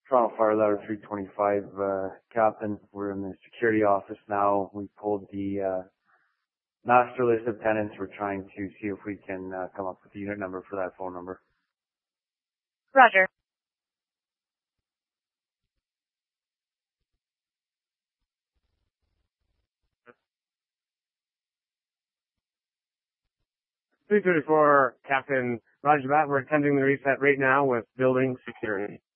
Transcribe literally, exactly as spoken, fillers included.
Toronto Fire Ladder three twenty-five, uh, Captain. We're in the security office now. We pulled the uh, master list of tenants. We're trying to see if we can uh, come up with the unit number for that phone number. Roger. three thirty-four, Captain. Roger that. We're attempting the reset right now with building security.